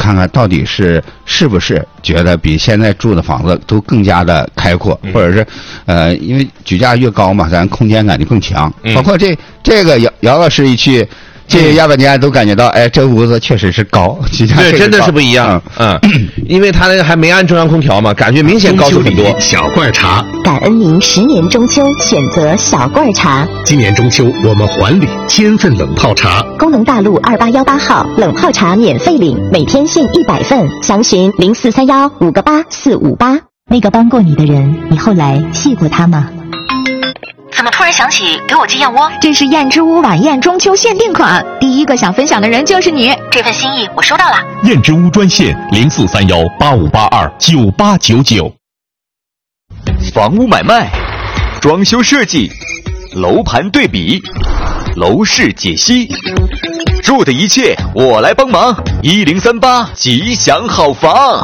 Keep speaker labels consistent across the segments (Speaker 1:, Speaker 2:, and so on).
Speaker 1: 看看到底是不是觉得比现在住的房子都更加的开阔，或者是因为举架越高嘛，咱空间感就更强。包括这个姚老师一去。这亚板间都感觉到，哎，这屋子确实是高，
Speaker 2: 对，真的是不一样。因为它那个还没按中央空调嘛，感觉明显高出很多。
Speaker 3: 小罐茶，
Speaker 4: 感恩您10年中秋选择小罐茶。
Speaker 3: 今年中秋我们还礼1000份冷泡茶。
Speaker 4: 工农大路2818号冷泡茶免费领，每天限100份，详询0431-58458。那个帮过你的人，你后来谢过他吗？
Speaker 5: 怎么突然想起给我寄燕窝？
Speaker 4: 这是燕之屋晚宴中秋限定款，第一个想分享的人就是你。
Speaker 5: 这份心意我收到了。
Speaker 6: 燕之屋专线0431-8582-9899。
Speaker 7: 房屋买卖、装修设计、楼盘对比、楼市解析，住的一切我来帮忙。1038吉祥好房。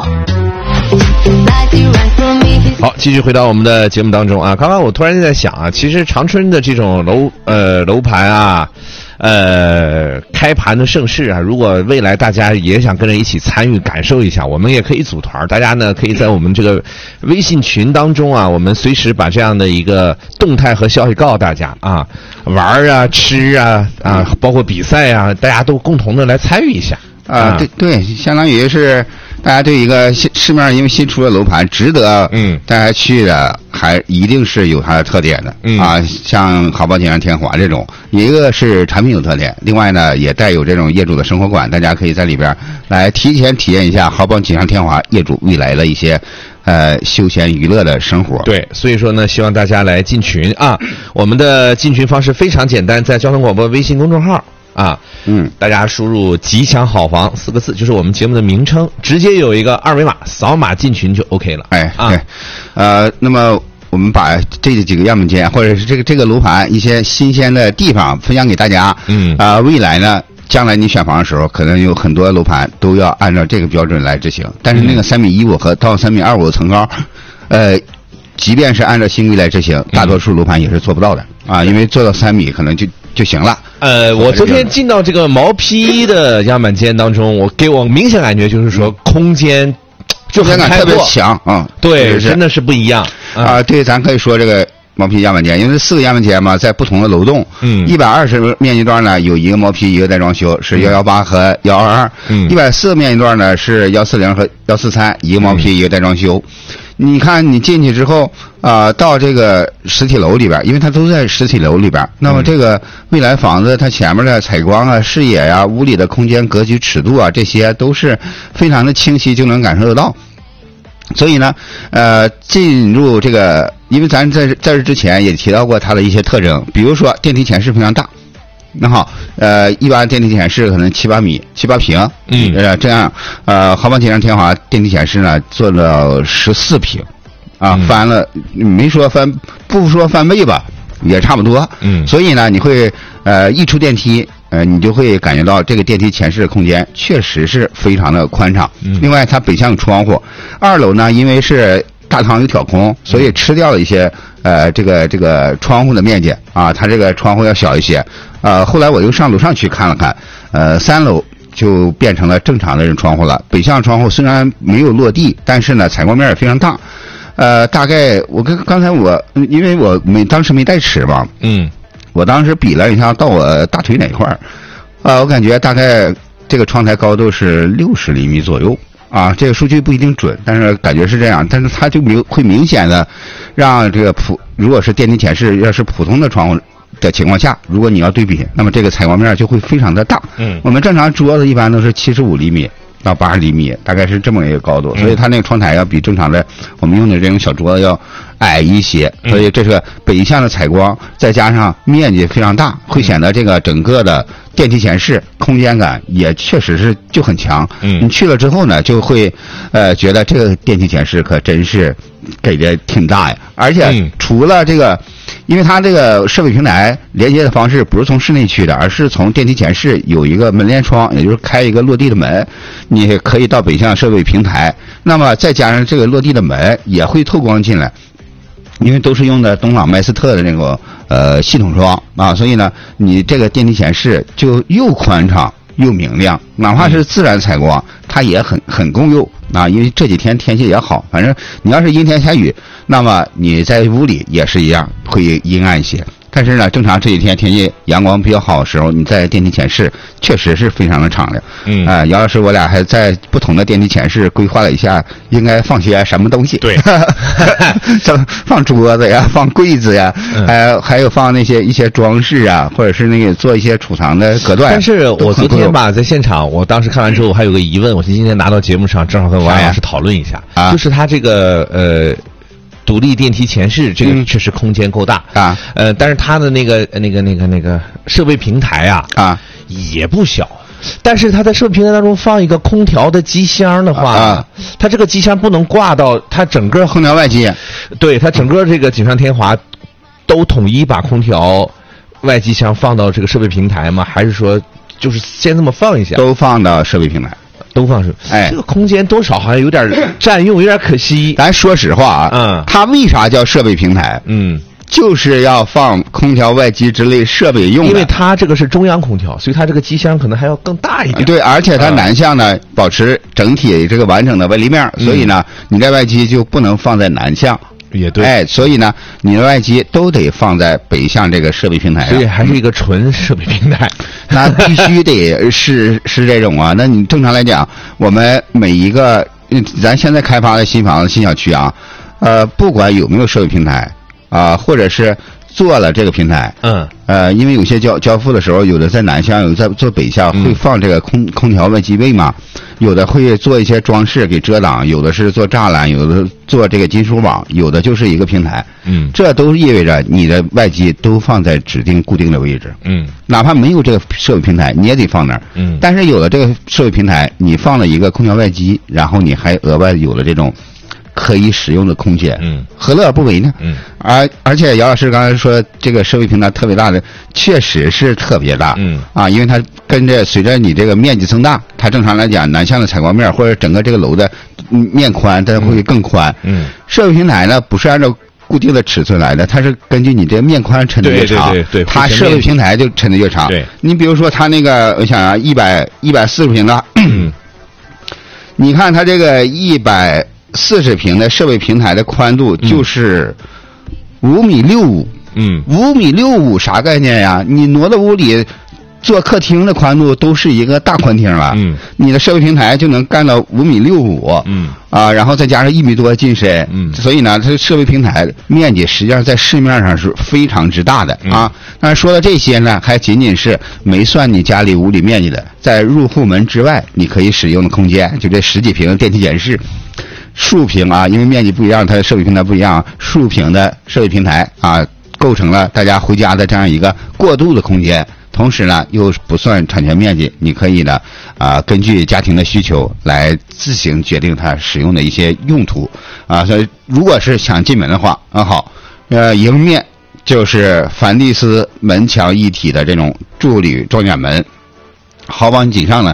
Speaker 2: 好，继续回到我们的节目当中啊。刚刚我突然间在想啊，其实长春的这种楼盘啊，开盘的盛世啊，如果未来大家也想跟着一起参与感受一下，我们也可以组团，大家呢可以在我们这个微信群当中啊，我们随时把这样的一个动态和消息告诉大家啊，玩啊、吃啊包括比赛啊，大家都共同的来参与一下
Speaker 1: 啊。对，相当于是。大家对一个市面上因为新出的楼盘值得大家去的，还一定是有它的特点的啊。像豪邦锦上添华这种，一个是产品有特点，另外呢也带有这种业主的生活感，大家可以在里边来提前体验一下豪邦锦上添华业主未来的一些休闲娱乐的生活。
Speaker 2: 对，所以说呢，希望大家来进群啊。我们的进群方式非常简单，在交通广播微信公众号。大家输入吉祥好房4个字，就是我们节目的名称，直接有一个二维码，扫码进群就 OK 了。
Speaker 1: 对，那么我们把这几个样本间或者是这个楼盘一些新鲜的地方分享给大家。未来呢，将来你选房的时候，可能有很多楼盘都要按照这个标准来执行，但是那个3.15米和到3.25米的层高，即便是按照新规来执行，大多数楼盘也是做不到的啊，因为做到3米可能就行了。
Speaker 2: 我昨天进到这个毛坯的样板间当中，给我明显感觉就是说空间就很开阔，
Speaker 1: 特别强啊。
Speaker 2: 对，真的是不一样
Speaker 1: 啊。对，咱可以说这个毛坯样板间，因为4个样板间嘛，在不同的楼栋，120面积段呢有一个毛坯一个带装修，是118和122，140面积段呢是140和143，一个毛坯一个带装修。你看你进去之后到这个实体楼里边，因为它都在实体楼里边，那么这个未来房子它前面的采光啊、视野啊、屋里的空间格局、尺度啊，这些都是非常的清晰，就能感受得到。所以呢进入这个，因为咱在这之前也提到过它的一些特征，比如说电梯前室非常大。那好，一般电梯前室可能7-8米、7-8平，这样，豪邦锦上添华电梯前室呢做了14平，翻了，没说翻，不说翻倍吧，也差不多，所以呢，你会一出电梯，你就会感觉到这个电梯前室的空间确实是非常的宽敞。另外，它北向有窗户，2楼呢，因为是大堂有挑空，所以吃掉了一些这个窗户的面积啊，它这个窗户要小一些。后来我又上楼上去看了看，3楼就变成了正常的人窗户了。北向窗户虽然没有落地，但是呢采光面也非常大。大概我刚才因为我当时没带尺嘛，我当时比了一下到我大腿哪块儿，我感觉大概这个窗台高度是60厘米左右。这个数据不一定准，但是感觉是这样，但是它就会明显的让这个如果是电梯前室要是普通的窗户的情况下，如果你要对比，那么这个采光面就会非常的大。我们正常桌子一般都是75厘米到80厘米，大概是这么一个高度，所以它那个窗台要比正常的我们用的这种小桌子要矮一些，所以这是北向的采光，再加上面积非常大，会显得这个整个的电梯前室空间感也确实是就很强。你去了之后呢，就会觉得这个电梯前室可真是给的挺大呀，而且除了这个。因为它这个设备平台连接的方式不是从室内去的，而是从电梯前室有一个门帘窗，也就是开一个落地的门，你可以到北向设备平台。那么再加上这个落地的门也会透光进来，因为都是用的东朗麦斯特的那个系统窗啊，所以呢，你这个电梯前室就又宽敞又明亮，哪怕是自然采光，它也很够用啊。因为这几天天气也好，反正你要是阴天下雨，那么你在屋里也是一样会阴暗一些。但是呢，正常这几天天气阳光比较好的时候，你在电梯前室确实是非常的敞亮。姚老师我俩还在不同的电梯前室规划了一下，应该放些什么东西。
Speaker 2: 对，
Speaker 1: 放桌子呀，放柜子呀，还有放一些装饰啊，或者是那个做一些储藏的隔断。
Speaker 2: 但是我昨天吧在现场，我当时看完之后，我还有个疑问，我今天拿到节目上，正好跟王老师讨论一下，就是他这个独立电梯前室这个确实空间够大
Speaker 1: 啊，
Speaker 2: 但是它的那个设备平台啊也不小，但是它在设备平台当中放一个空调的机箱的话，它这个机箱不能挂到它整个
Speaker 1: 空调外机，
Speaker 2: 对，它整个这个锦上添华都统一把空调外机箱放到这个设备平台吗？还是说就是先这么放一下？
Speaker 1: 都放到设备平台。
Speaker 2: 都放是，这个空间多少好像有点占用，有点可惜。
Speaker 1: 咱说实话啊，它为啥叫设备平台？就是要放空调外机之类设备用的。
Speaker 2: 因为它这个是中央空调，所以它这个机箱可能还要更大一点。
Speaker 1: 对，而且它南向呢保持整体这个完整的纹理面，所以呢，你这外机就不能放在南向。
Speaker 2: 也对，
Speaker 1: 所以呢，你的外机都得放在北向这个设备平台上，
Speaker 2: 所以还是一个纯设备平台。
Speaker 1: 那必须得是这种啊。那你正常来讲，我们每一个咱现在开发的新房子、新小区啊，不管有没有设备平台啊，或者是做了这个平台，因为有些交付的时候，有的在南向，有的在做北向，会放这个空调外机位嘛。有的会做一些装饰给遮挡，有的是做栅栏，有的做这个金属网，有的就是一个平台。这都意味着你的外机都放在指定固定的位置。哪怕没有这个设备平台，你也得放那儿。但是有了这个设备平台，你放了一个空调外机，然后你还额外有了这种可以使用的空间，何乐而不为呢？而且姚老师刚才说这个设备平台特别大的，确实是特别大，因为它随着你这个面积增大，它正常来讲南向的采光面或者整个这个楼的面宽，它会更宽。设备平台呢不是按照固定的尺寸来的，它是根据你这个面宽抻的越长，
Speaker 2: 对，
Speaker 1: 它设备平台就抻的越长。你比如说它那个，我想啊，140平的，你看它这个140平的设备平台的宽度就是5.65米。5.65米啥概念呀？你挪到屋里做客厅的宽度都是一个大宽厅了。你的设备平台就能干到5.65米。然后再加上1米多进深。所以呢，它的设备平台面积实际上在市面上是非常之大的啊。但是说到这些呢，还仅仅是没算你家里屋里面积的，在入户门之外你可以使用的空间，就这10几平的电梯间室。数平啊，因为面积不一样，它的设备平台不一样，数平的设备平台啊，构成了大家回家的这样一个过渡的空间，同时呢又不算产权面积，你可以呢根据家庭的需求来自行决定它使用的一些用途啊。所以如果是想进门的话，好，迎面就是梵蒂斯门墙一体的这种铸铝装甲门。豪邦锦上呢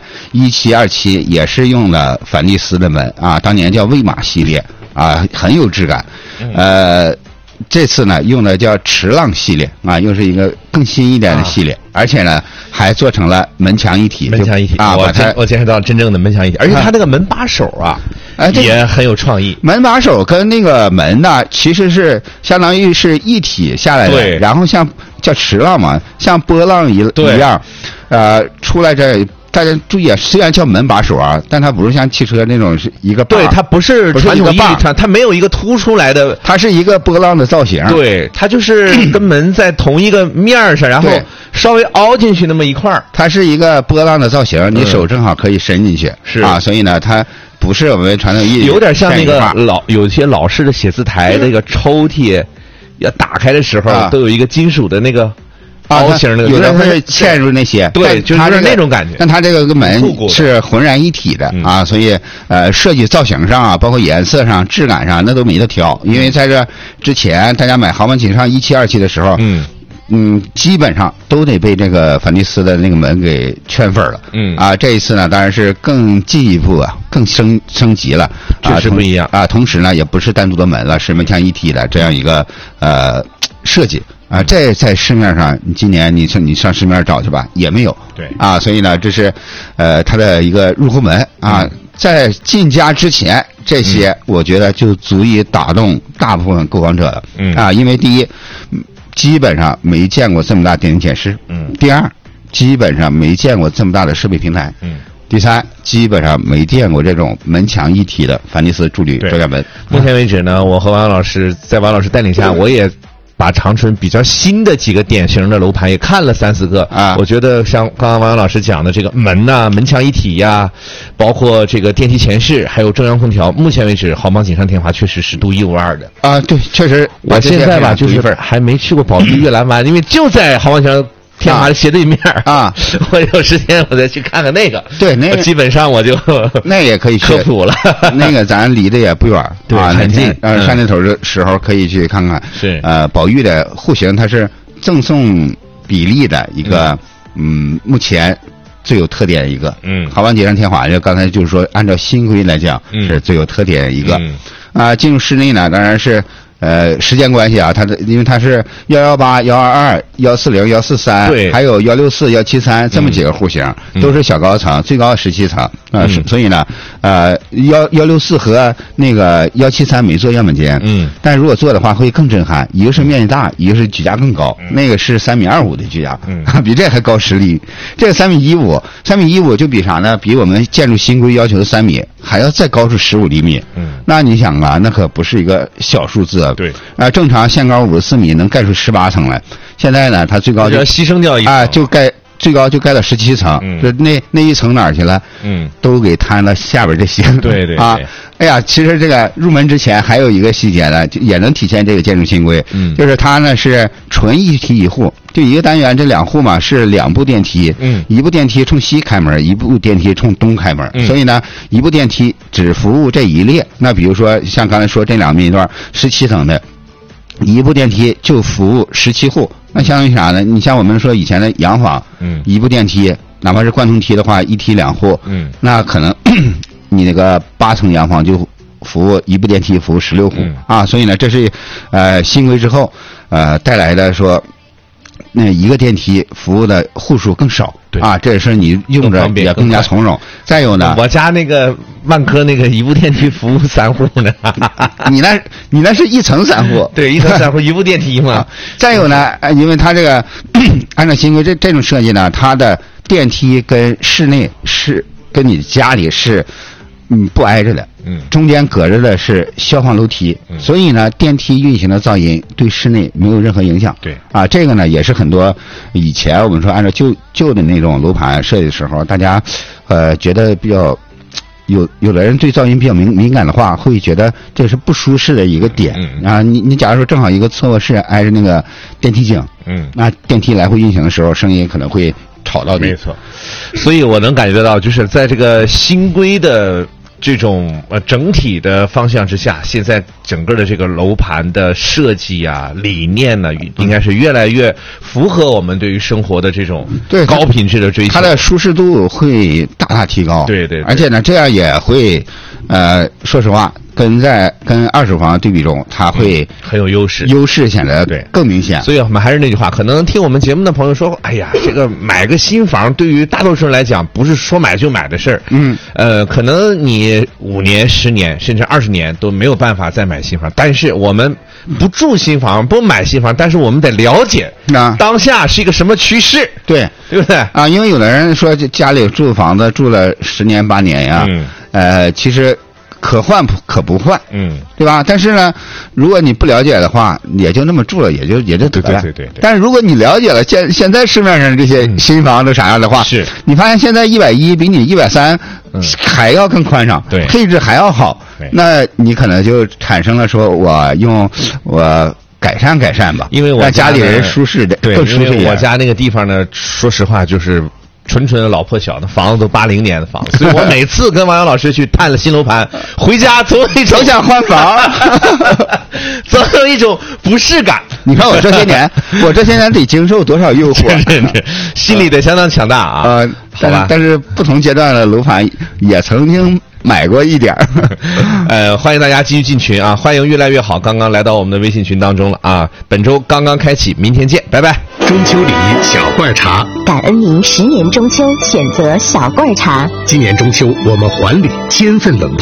Speaker 1: 1727也是用了梵蒂斯的门啊，当年叫魏玛系列啊，很有质感。这次呢用的叫驰浪系列啊，又是一个更新一点的系列，而且呢还做成了门墙一体啊。
Speaker 2: 我见识到真正的门墙一体，而且它那个门把手啊，也很有创意。
Speaker 1: 门把手跟那个门呢，其实是相当于是一体下来的，然后像叫驰浪嘛，像波浪一样，出来这。大家注意啊，虽然叫门把手啊，但它不是像汽车那种是一个把，
Speaker 2: 对，它不是传统意义上，它没有一个凸出来的，
Speaker 1: 它是一个波浪的造型。
Speaker 2: 对，它就是跟门在同一个面上，然后稍微凹进去那么一块儿，
Speaker 1: 它是一个波浪的造型，你手正好可以伸进去，
Speaker 2: 是
Speaker 1: 啊，所以呢，它不是我们传统意义，
Speaker 2: 有点像那个有些老式的写字台那个抽屉，要打开的时候都有一个金属的那个。凹形的，
Speaker 1: 有的会嵌入那些，
Speaker 2: 对，就是那种感觉。
Speaker 1: 但它这个门是浑然一体的啊，所以设计造型上啊，包括颜色上、质感上，那都没得挑。因为在这之前，大家买豪邦锦上1727的时候，基本上都得被这个梵蒂斯的那个门给圈粉了。这一次呢，当然是更进一步啊，更升级了，
Speaker 2: 确实不一样
Speaker 1: 啊。同时呢，也不是单独的门了，是门墙一体的这样一个设计。 啊，这在市面上，今年你上市面找去吧，也没有。
Speaker 2: 对
Speaker 1: 啊，所以呢，这是它的一个入口门啊。在进家之前，这些我觉得就足以打动大部分购房者了。啊，因为第一，基本上没见过这么大电梯显示。第二，基本上没见过这么大的设备平台。第三，基本上没见过这种门墙一体的凡尼斯铸铝遮盖门。
Speaker 2: 目前为止呢，我和王老师在王老师带领下，我也把长春比较新的几个典型的楼盘也看了3-4个啊。我觉得像刚刚王老师讲的这个门呐、门墙一体呀，包括这个电梯前室，还有中央空调，目前为止豪邦锦上添华确实是独一无二的
Speaker 1: 啊。对，确实。
Speaker 2: 我现在吧，就是还没去过宝鸡悦兰湾，因为就在豪邦锦上天华的斜对面啊，我有时间我再去看看那个。
Speaker 1: 对，那个
Speaker 2: 基本上我就
Speaker 1: 那也可以
Speaker 2: 科普了。
Speaker 1: 那个咱离得也不远，
Speaker 2: 对，很近。
Speaker 1: 上那头的时候可以去看看。
Speaker 2: 是
Speaker 1: 宝玉的户型，它是赠送比例的一个，目前最有特点的一个。豪邦锦上添华就刚才就是说，按照新规来讲，是最有特点的一个。进入室内呢，当然是。时间关系啊，因为它是118、122、140、143，对，还有164、173这么几个户型，都是小高层，最高17层啊，所以呢，164和那个173没做样本间，但如果做的话会更震撼，一个是面积大，一个是居家更高，那个是3.25米的居家，比这还高10厘，这个3.15米就比啥呢？比我们建筑新规要求的3米还要再高出15厘米，那你想啊，那可不是一个小数字。
Speaker 2: 对
Speaker 1: 正常限高54米能盖出18层来，现在呢，它最高就
Speaker 2: 要牺牲掉一层
Speaker 1: 就盖最高就盖到17层，就那一层哪儿去了？都给摊到下边这些。
Speaker 2: 对对
Speaker 1: 啊，哎呀，其实这个入门之前还有一个细节呢，也能体现这个建筑新规，就是它呢是纯一梯一户，就一个单元这2户嘛是2部电梯，一部电梯冲西开门，一部电梯冲东开门，所以呢一部电梯只服务这一列。那比如说像刚才说这2面一段17层的，一部电梯就服务17户。那相当于啥呢？你像我们说以前的洋房，一部电梯，哪怕是贯通梯的话，1梯2户，那可能你那个8层洋房就服务一部电梯服务16户啊。所以呢，这是新规之后带来的说，那一个电梯服务的户数更少啊，这也是你用着也更加从容。再有呢，
Speaker 2: 我家那个万科那个一部电梯服务3户呢，
Speaker 1: 你那是1层3户，
Speaker 2: 对，1层3户一部电梯嘛。
Speaker 1: 再有呢，因为它这个按照新规这种设计呢，它的电梯跟室内是跟你家里是不挨着的，中间隔着的是消防楼梯，所以呢，电梯运行的噪音对室内没有任何影响。
Speaker 2: 对
Speaker 1: 啊，这个呢也是很多以前我们说按照旧的那种楼盘设计的时候，大家觉得比较有的人对噪音比较敏感的话，会觉得这是不舒适的一个点啊。你假如说正好一个侧卧室挨着那个电梯井，那电梯来回运行的时候，声音可能会吵到你。
Speaker 2: 没错，所以我能感觉到，就是在这个新规的这种整体的方向之下，现在整个的这个楼盘的设计啊、理念呢，应该是越来越符合我们对于生活的这种高品质的追求。
Speaker 1: 它的舒适度会大大提高。
Speaker 2: 对对，
Speaker 1: 而且呢，这样也会说实话，跟二手房对比中，它会
Speaker 2: 很有优势，
Speaker 1: 优势显得更明显。
Speaker 2: 所以我们还是那句话，可能听我们节目的朋友说，哎呀，这个买个新房对于大多数人来讲，不是说买就买的事儿。可能你5年、10年甚至20年都没有办法再买新房，但是我们不住新房，不买新房，但是我们得了解当下是一个什么趋势，对不对
Speaker 1: 啊？因为有的人说家里住房子住了10年8年呀，其实可换可不换，对吧？但是呢，如果你不了解的话，也就那么住了，也就得了。
Speaker 2: 对。
Speaker 1: 但是如果你了解了现在市面上这些新房都啥样的话，
Speaker 2: 是你
Speaker 1: 发现现在110比你130还要更宽敞，
Speaker 2: 对，
Speaker 1: 配置还要好，那你可能就产生了说我改善吧，
Speaker 2: 因为我
Speaker 1: 让家里人舒适的，更舒适一点。
Speaker 2: 我家那个地方呢，说实话就是纯的老破小的房子，都80年的房子，所以我每次跟王洋老师去探了新楼盘，回家总
Speaker 1: 想换房，
Speaker 2: 总有一种不适感。
Speaker 1: 你看我这些年得经受多少诱惑，
Speaker 2: 心里得相当强大啊！ 好吧？
Speaker 1: 但是不同阶段的楼盘也曾经买过一点
Speaker 2: 欢迎大家继续进群啊！欢迎越来越好，刚刚来到我们的微信群当中了啊！本周刚刚开启，明天见，拜拜。
Speaker 3: 中秋礼小罐茶，
Speaker 4: 感恩您10年中秋选择小罐茶。
Speaker 3: 今年中秋我们还礼1000份冷泡。